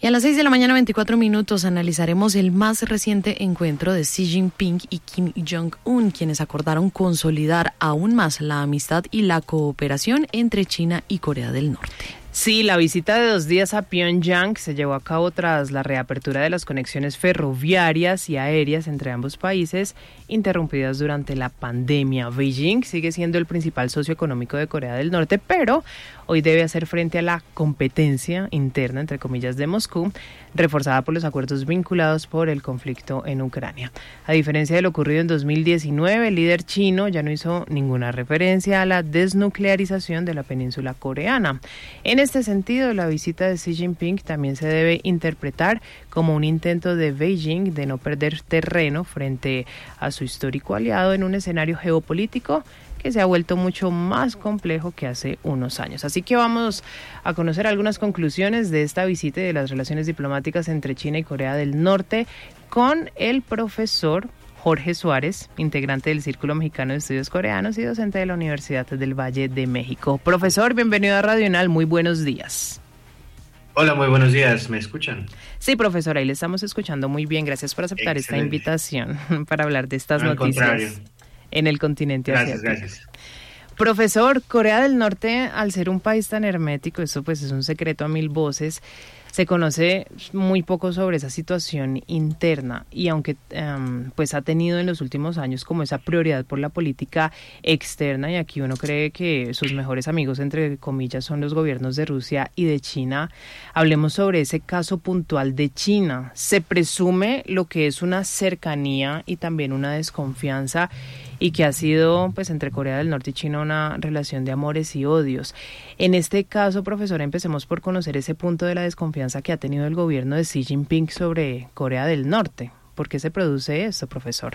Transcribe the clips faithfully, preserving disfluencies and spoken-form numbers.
Y a las seis de la mañana, veinticuatro minutos, analizaremos el más reciente encuentro de Xi Jinping y Kim Jong-un, quienes acordaron consolidar aún más la amistad y la cooperación entre China y Corea del Norte. Sí, la visita de dos días a Pyongyang se llevó a cabo tras la reapertura de las conexiones ferroviarias y aéreas entre ambos países, interrumpidas durante la pandemia. Beijing sigue siendo el principal socio económico de Corea del Norte, pero hoy debe hacer frente a la competencia interna, entre comillas, de Moscú, reforzada por los acuerdos vinculados por el conflicto en Ucrania. A diferencia de lo ocurrido en dos mil diecinueve, el líder chino ya no hizo ninguna referencia a la desnuclearización de la península coreana. En este sentido, la visita de Xi Jinping también se debe interpretar como un intento de Beijing de no perder terreno frente a su histórico aliado en un escenario geopolítico que se ha vuelto mucho más complejo que hace unos años. Así que vamos a conocer algunas conclusiones de esta visita y de las relaciones diplomáticas entre China y Corea del Norte con el profesor Jorge Suárez, integrante del Círculo Mexicano de Estudios Coreanos y docente de la Universidad del Valle de México. Profesor, bienvenido a Radional, muy buenos días. Hola, muy buenos días, ¿me escuchan? Sí, profesor, ahí le estamos escuchando muy bien. Gracias por aceptar Excelente. Esta invitación para hablar de estas Al noticias contrario. En el continente gracias, asiático. Gracias, gracias. Profesor, Corea del Norte, al ser un país tan hermético, eso pues es un secreto a mil voces, se conoce muy poco sobre esa situación interna y aunque um, pues ha tenido en los últimos años como esa prioridad por la política externa, y aquí uno cree que sus mejores amigos, entre comillas, son los gobiernos de Rusia y de China, hablemos sobre ese caso puntual de China. Se presume lo que es una cercanía y también una desconfianza y que ha sido pues entre Corea del Norte y China una relación de amores y odios. En este caso, profesor, empecemos por conocer ese punto de la desconfianza que ha tenido el gobierno de Xi Jinping sobre Corea del Norte. ¿Por qué se produce esto, profesor?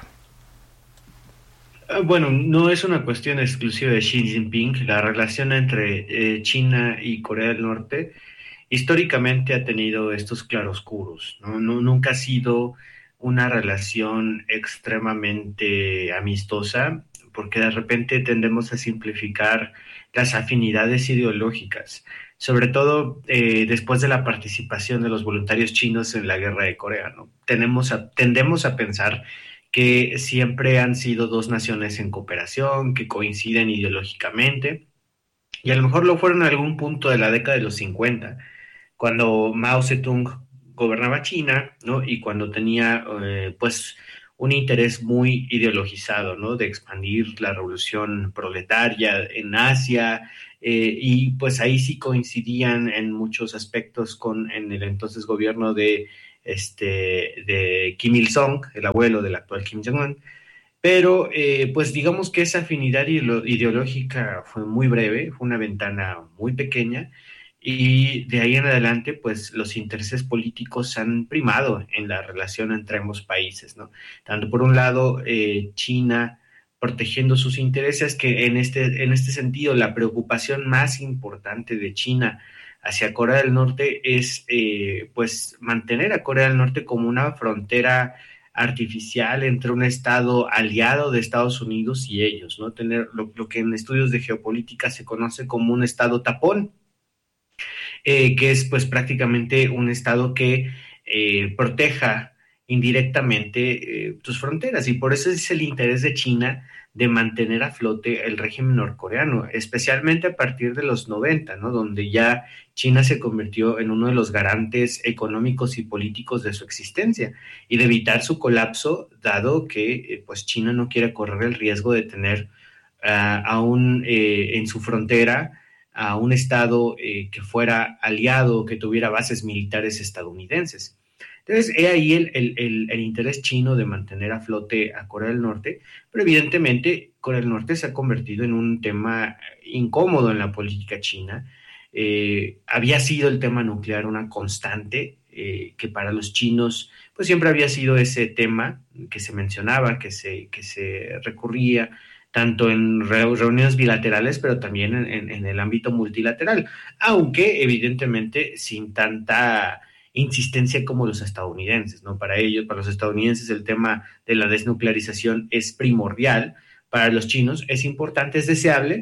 Bueno, no es una cuestión exclusiva de Xi Jinping. La relación entre eh, China y Corea del Norte históricamente ha tenido estos claroscuros, ¿no? No, nunca ha sido una relación extremadamente amistosa, porque de repente tendemos a simplificar las afinidades ideológicas, sobre todo eh, después de la participación de los voluntarios chinos en la guerra de Corea, ¿no? Tenemos a, tendemos a pensar que siempre han sido dos naciones en cooperación, que coinciden ideológicamente, y a lo mejor lo fueron en algún punto de la década de los cincuenta, cuando Mao Zedong gobernaba China, ¿no? Y cuando tenía, eh, pues, un interés muy ideologizado, ¿no? De expandir la revolución proletaria en Asia, eh, y pues ahí sí coincidían en muchos aspectos con en el entonces gobierno de, este, de Kim Il-sung, el abuelo del actual Kim Jong-un. Pero, eh, pues digamos que esa afinidad ideológica fue muy breve, fue una ventana muy pequeña, y de ahí en adelante, pues los intereses políticos han primado en la relación entre ambos países, ¿no? Tanto por un lado, eh, China protegiendo sus intereses, que en este, en este sentido la preocupación más importante de China hacia Corea del Norte es, eh, pues, mantener a Corea del Norte como una frontera artificial entre un estado aliado de Estados Unidos y ellos, ¿no? Tener lo, lo que en estudios de geopolítica se conoce como un estado tapón, eh, que es pues prácticamente un estado que eh, proteja indirectamente eh, tus fronteras, y por eso es el interés de China de mantener a flote el régimen norcoreano, especialmente a partir de los noventa, ¿no? Donde ya China se convirtió en uno de los garantes económicos y políticos de su existencia y de evitar su colapso, dado que eh, pues China no quiere correr el riesgo de tener uh, aún eh, en su frontera a un estado eh, que fuera aliado, que tuviera bases militares estadounidenses. Entonces, he ahí el, el, el, el interés chino de mantener a flote a Corea del Norte, pero evidentemente Corea del Norte se ha convertido en un tema incómodo en la política china. Eh, había sido el tema nuclear una constante, eh, que para los chinos pues siempre había sido ese tema que se mencionaba, que se, que se recurría tanto en reuniones bilaterales, pero también en, en, en el ámbito multilateral, aunque evidentemente sin tanta insistencia como los estadounidenses, ¿no? Para ellos, para los estadounidenses, el tema de la desnuclearización es primordial. Para los chinos es importante, es deseable,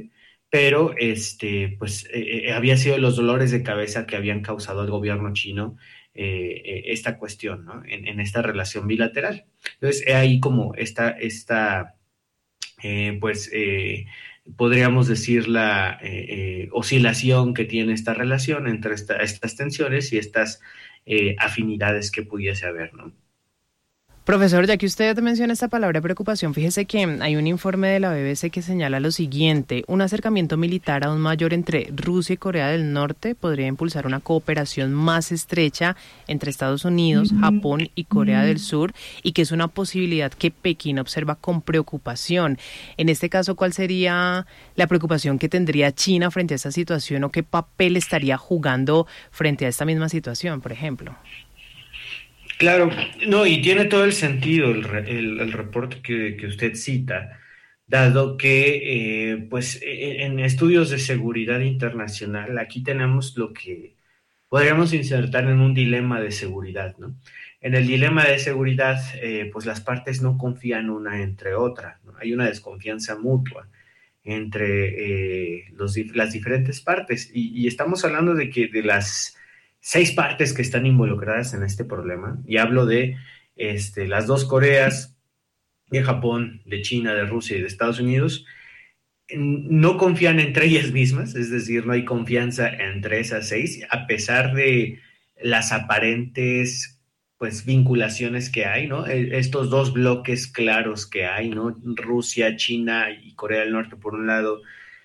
pero este, pues eh, había sido los dolores de cabeza que habían causado al gobierno chino eh, eh, esta cuestión, ¿no? En, en esta relación bilateral. Entonces, he ahí como esta, esta eh, pues, eh, podríamos decir la eh, eh, oscilación que tiene esta relación entre esta, estas tensiones y estas eh, afinidades que pudiese haber, ¿no? Profesor, ya que usted menciona esta palabra preocupación, fíjese que hay un informe de la B B C que señala lo siguiente: un acercamiento militar aún mayor entre Rusia y Corea del Norte podría impulsar una cooperación más estrecha entre Estados Unidos, Japón y Corea del Sur, y que es una posibilidad que Pekín observa con preocupación. En este caso, ¿cuál sería la preocupación que tendría China frente a esta situación, o qué papel estaría jugando frente a esta misma situación, por ejemplo? Claro, no, y tiene todo el sentido el, el, el reporte que, que, usted cita, dado que, eh, pues, en estudios de seguridad internacional, aquí tenemos lo que podríamos insertar en un dilema de seguridad, ¿no? En el dilema de seguridad, eh, pues las partes no confían una entre otra, ¿no? Hay una desconfianza mutua entre eh, los, las diferentes partes, y, y estamos hablando de que de las seis partes que están involucradas en este problema, y hablo de este, las dos Coreas, de Japón, de China, de Rusia y de Estados Unidos, no confían entre ellas mismas, es decir, no hay confianza entre esas seis, a pesar de las aparentes, pues, vinculaciones que hay, ¿no? Estos dos bloques claros que hay, ¿no? Rusia, China y Corea del Norte por un lado,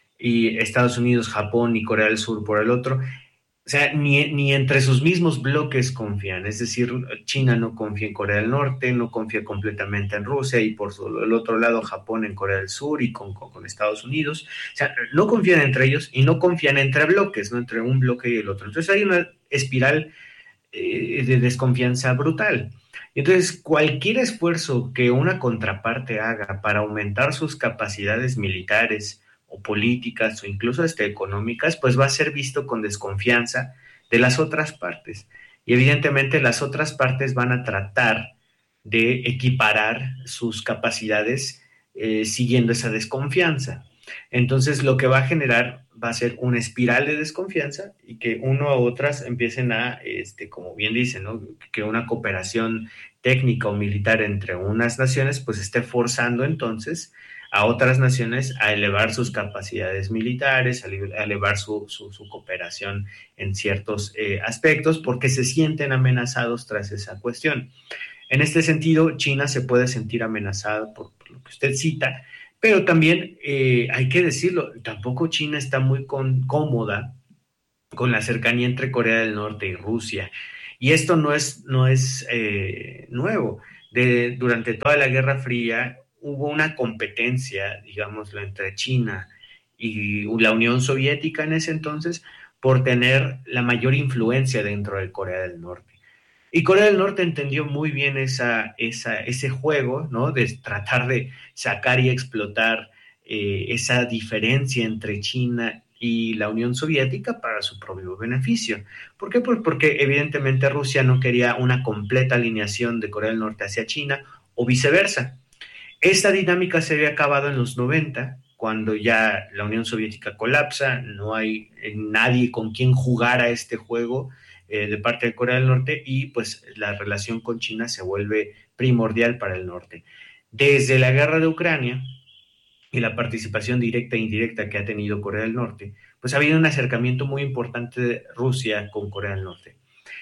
y Estados Unidos, Japón y Corea del Sur por el otro. O sea, ni, ni entre sus mismos bloques confían, es decir, China no confía en Corea del Norte, no confía completamente en Rusia, y por el otro lado Japón en Corea del Sur y con, con, con Estados Unidos. O sea, no confían entre ellos y no confían entre bloques, ¿no? Entre un bloque y el otro. Entonces hay una espiral eh, de desconfianza brutal. Entonces, cualquier esfuerzo que una contraparte haga para aumentar sus capacidades militares o políticas o incluso hasta económicas, pues va a ser visto con desconfianza de las otras partes. Y evidentemente las otras partes van a tratar de equiparar sus capacidades eh, siguiendo esa desconfianza. Entonces lo que va a generar va a ser una espiral de desconfianza, y que uno a otras empiecen a, este, como bien dicen, ¿no? Que una cooperación técnica o militar entre unas naciones pues esté forzando entonces a otras naciones a elevar sus capacidades militares, a elevar su, su, su cooperación en ciertos eh, aspectos, porque se sienten amenazados tras esa cuestión. En este sentido, China se puede sentir amenazada por, por lo que usted cita, pero también eh, hay que decirlo, tampoco China está muy con, cómoda con la cercanía entre Corea del Norte y Rusia. Y esto no es, no es eh, nuevo. De, durante toda la Guerra Fría, hubo una competencia, digámoslo, entre China y la Unión Soviética en ese entonces por tener la mayor influencia dentro de Corea del Norte. Y Corea del Norte entendió muy bien esa, esa, ese juego, ¿no? De tratar de sacar y explotar eh, esa diferencia entre China y la Unión Soviética para su propio beneficio. ¿Por qué? Pues porque evidentemente Rusia no quería una completa alineación de Corea del Norte hacia China o viceversa. Esta dinámica se había acabado en los noventa, cuando ya la Unión Soviética colapsa, no hay nadie con quien jugar a este juego eh, de parte de Corea del Norte, y pues la relación con China se vuelve primordial para el norte. Desde la guerra de Ucrania y la participación directa e indirecta que ha tenido Corea del Norte, pues ha habido un acercamiento muy importante de Rusia con Corea del Norte.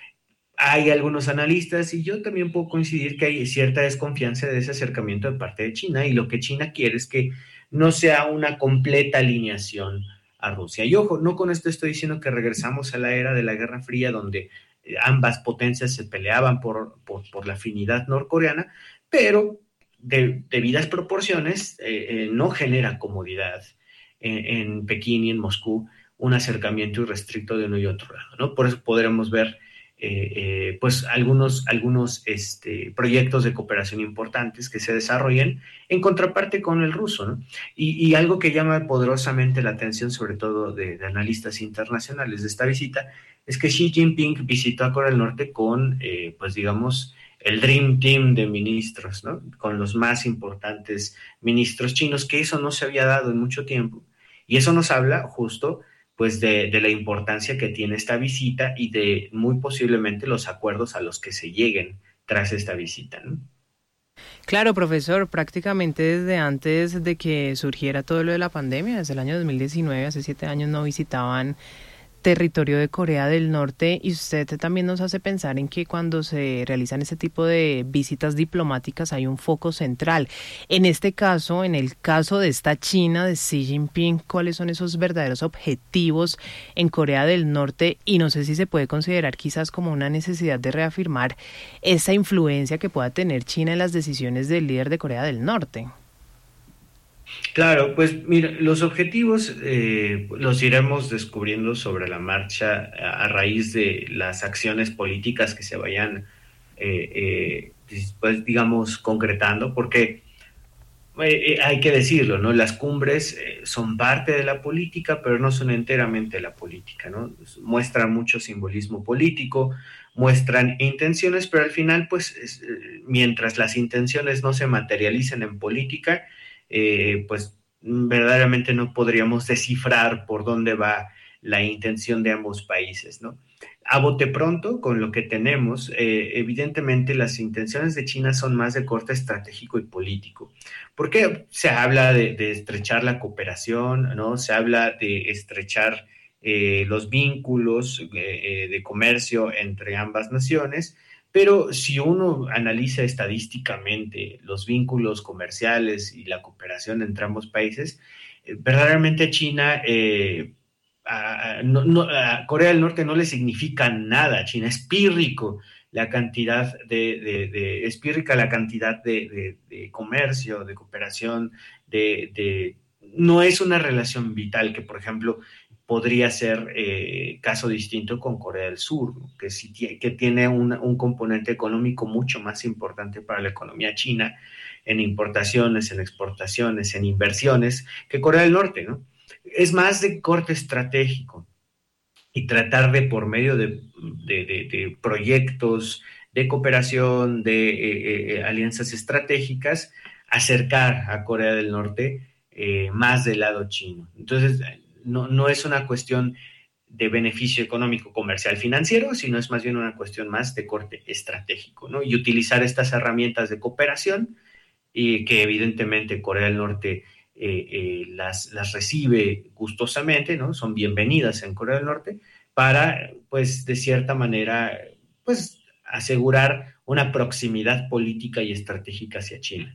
Hay algunos analistas, y yo también puedo coincidir, que hay cierta desconfianza de ese acercamiento de parte de China, y lo que China quiere es que no sea una completa alineación a Rusia. Y ojo, no con esto estoy diciendo que regresamos a la era de la Guerra Fría, donde ambas potencias se peleaban por, por, por la afinidad norcoreana, pero de debidas proporciones eh, eh, no genera comodidad en, en Pekín y en Moscú un acercamiento irrestricto de uno y otro lado, ¿no? Por eso podremos ver Eh, eh, pues algunos, algunos este, proyectos de cooperación importantes que se desarrollan en contraparte con el ruso, ¿no? Y, y algo que llama poderosamente la atención, sobre todo de, de analistas internacionales de esta visita, es que Xi Jinping visitó a Corea del Norte con, eh, pues digamos, el Dream Team de ministros, ¿no? Con los más importantes ministros chinos, que eso no se había dado en mucho tiempo. Y eso nos habla justo pues de, de la importancia que tiene esta visita y de muy posiblemente los acuerdos a los que se lleguen tras esta visita, ¿no? Claro, profesor, prácticamente desde antes de que surgiera todo lo de la pandemia, desde el año dos mil diecinueve, hace siete años no visitaban territorio de Corea del Norte, y usted también nos hace pensar en que cuando se realizan ese tipo de visitas diplomáticas hay un foco central. En este caso, en el caso de esta China de Xi Jinping, ¿cuáles son esos verdaderos objetivos en Corea del Norte? Y no sé si se puede considerar quizás como una necesidad de reafirmar esa influencia que pueda tener China en las decisiones del líder de Corea del Norte. Claro, pues mira, los objetivos eh, los iremos descubriendo sobre la marcha a, a raíz de las acciones políticas que se vayan, eh, eh, pues, digamos, concretando, porque eh, hay que decirlo, ¿no? Las cumbres eh, son parte de la política, pero no son enteramente la política, ¿no? Muestran mucho simbolismo político, muestran intenciones, pero al final, pues, es, eh, mientras las intenciones no se materialicen en política, eh, pues verdaderamente no podríamos descifrar por dónde va la intención de ambos países, ¿no? A bote pronto, con lo que tenemos, eh, evidentemente las intenciones de China son más de corte estratégico y político, porque se habla de, de estrechar la cooperación, ¿no? Se habla de estrechar eh, los vínculos eh, de comercio entre ambas naciones, pero si uno analiza estadísticamente los vínculos comerciales y la cooperación entre ambos países, eh, verdaderamente China, eh, a, no, no, a Corea del Norte no le significa nada. China es pírrico la cantidad de, de, de es pírrica la cantidad de, de, de comercio, de cooperación, de, de no es una relación vital que, por ejemplo, podría ser eh, caso distinto con Corea del Sur, ¿no? que, sí, que tiene un, un componente económico mucho más importante para la economía china en importaciones, en exportaciones, en inversiones, que Corea del Norte, ¿no? Es más de corte estratégico y tratar de, por medio de, de, de, de proyectos de cooperación, de eh, eh, alianzas estratégicas, acercar a Corea del Norte eh, más del lado chino. Entonces, no, no es una cuestión de beneficio económico, comercial, financiero, sino es más bien una cuestión más de corte estratégico, ¿no? Y utilizar estas herramientas de cooperación y que evidentemente Corea del Norte eh, eh, las, las recibe gustosamente, ¿no? Son bienvenidas en Corea del Norte para, pues, de cierta manera, pues, asegurar una proximidad política y estratégica hacia China.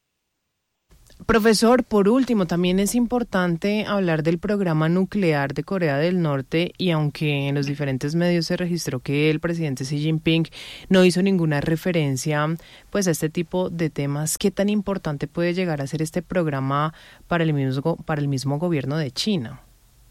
Profesor, por último, también es importante hablar del programa nuclear de Corea del Norte, y aunque en los diferentes medios se registró que el presidente Xi Jinping no hizo ninguna referencia pues a este tipo de temas, ¿qué tan importante puede llegar a ser este programa para el mismo, para el mismo gobierno de China?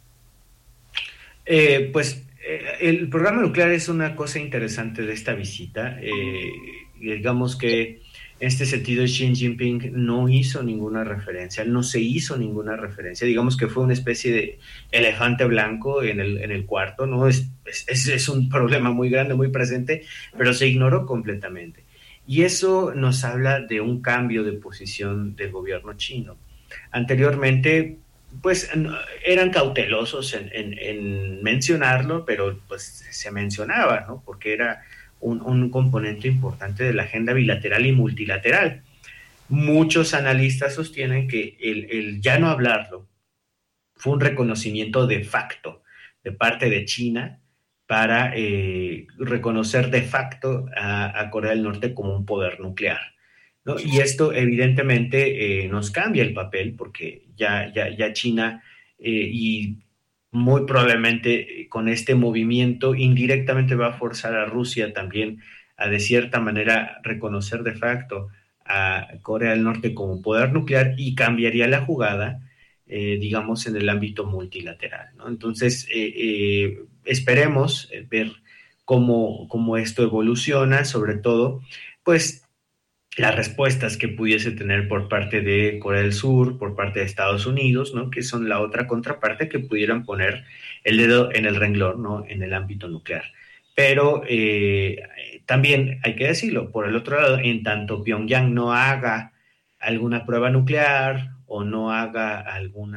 Eh, pues eh, el programa nuclear es una cosa interesante de esta visita. Eh, digamos que en este sentido, Xi Jinping no hizo ninguna referencia, no se hizo ninguna referencia, digamos que fue una especie de elefante blanco en el, en el cuarto, ¿no? Es, es, es un problema muy grande, muy presente, pero se ignoró completamente. Y eso nos habla de un cambio de posición del gobierno chino. Anteriormente, pues eran cautelosos en, en, en mencionarlo, pero pues se mencionaba, ¿no? Porque era Un, un componente importante de la agenda bilateral y multilateral. Muchos analistas sostienen que el, el ya no hablarlo fue un reconocimiento de facto de parte de China para eh, reconocer de facto a, a Corea del Norte como un poder nuclear, ¿no? Y esto evidentemente eh, nos cambia el papel porque ya, ya, ya China eh, y muy probablemente con este movimiento indirectamente va a forzar a Rusia también a de cierta manera reconocer de facto a Corea del Norte como poder nuclear y cambiaría la jugada, eh, digamos, en el ámbito multilateral, ¿no? Entonces, eh, eh, esperemos ver cómo, cómo esto evoluciona, sobre todo, pues, las respuestas que pudiese tener por parte de Corea del Sur, por parte de Estados Unidos, ¿no? Que son la otra contraparte que pudieran poner el dedo en el renglón, ¿no? En el ámbito nuclear. Pero eh, también hay que decirlo, por el otro lado, en tanto Pyongyang no haga alguna prueba nuclear o no haga alguna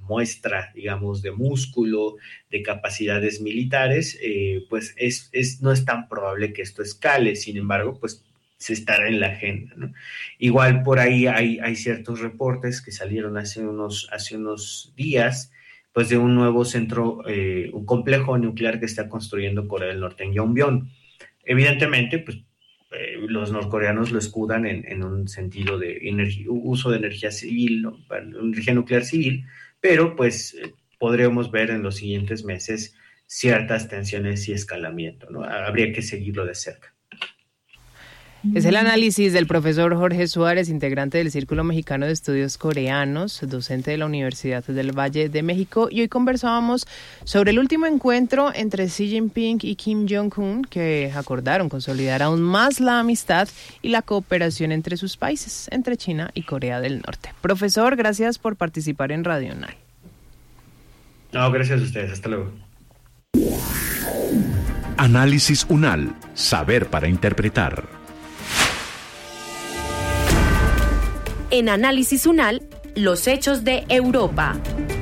muestra, digamos, de músculo, de capacidades militares, eh, pues es, es, no es tan probable que esto escale. Sin embargo, pues se estará en la agenda, ¿no? Igual por ahí hay, hay ciertos reportes que salieron hace unos, hace unos días, pues de un nuevo centro, eh, un complejo nuclear que está construyendo Corea del Norte en Yongbyon. Evidentemente, pues eh, los norcoreanos lo escudan en, en un sentido de energía, uso de energía civil, ¿no? Energía nuclear civil, pero pues eh, podremos ver en los siguientes meses ciertas tensiones y escalamiento, ¿no? Habría que seguirlo de cerca. Es el análisis del profesor Jorge Suárez, integrante del Círculo Mexicano de Estudios Coreanos, docente de la Universidad del Valle de México, y hoy conversábamos sobre el último encuentro entre Xi Jinping y Kim Jong-un, que acordaron consolidar aún más la amistad y la cooperación entre sus países, entre China y Corea del Norte. Profesor, gracias por participar en Radio UNAL. No, gracias a ustedes. Hasta luego. Análisis UNAL. Saber para interpretar. En Análisis UNAL, los hechos de Europa.